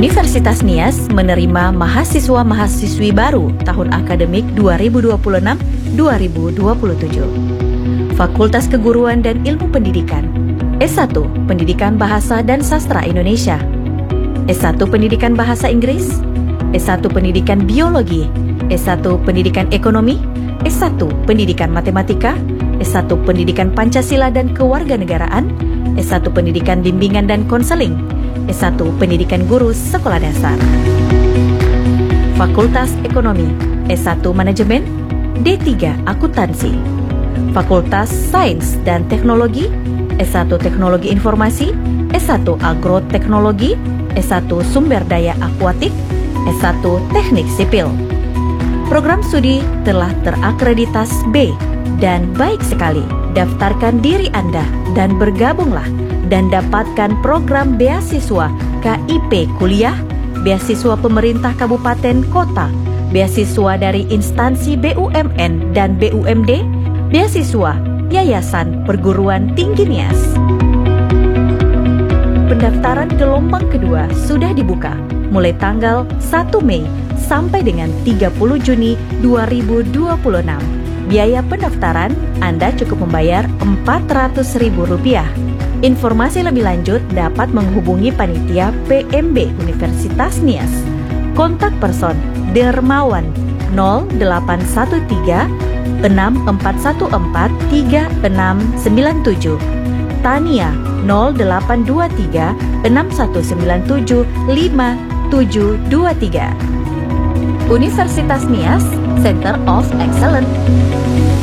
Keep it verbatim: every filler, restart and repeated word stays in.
Universitas Nias menerima mahasiswa-mahasiswi baru tahun akademik dua ribu dua puluh enam dua ribu dua puluh tujuh. Fakultas Keguruan dan Ilmu Pendidikan, S satu Pendidikan Bahasa dan Sastra Indonesia, S satu Pendidikan Bahasa Inggris, S satu Pendidikan Biologi, S satu Pendidikan Ekonomi, S satu Pendidikan Matematika, S satu Pendidikan Pancasila dan Kewarganegaraan, S satu Pendidikan Bimbingan dan Konseling, S satu Pendidikan Guru Sekolah Dasar. Fakultas Ekonomi, S satu Manajemen, D tiga Akuntansi. Fakultas Sains dan Teknologi, S satu Teknologi Informasi, S satu Agroteknologi, S satu Sumber Daya Akuatik, S satu Teknik Sipil. Program studi telah terakreditasi B dan baik sekali. Daftarkan diri Anda dan bergabunglah dan dapatkan program beasiswa K I P kuliah, beasiswa pemerintah kabupaten kota, beasiswa dari instansi B U M N dan B U M D, beasiswa Yayasan Perguruan Tinggi Nias. Pendaftaran gelombang kedua sudah dibuka mulai tanggal satu Mei sampai dengan tiga puluh Juni dua ribu dua puluh enam. Biaya pendaftaran Anda cukup membayar empat ratus ribu rupiah. Informasi lebih lanjut dapat menghubungi panitia P M B Universitas Nias. Kontak person Dermawan nol delapan satu tiga enam empat satu empat tiga enam sembilan tujuh, Tania nol delapan dua tiga enam satu sembilan tujuh lima tujuh dua tiga. Universitas Nias, Center of Excellence.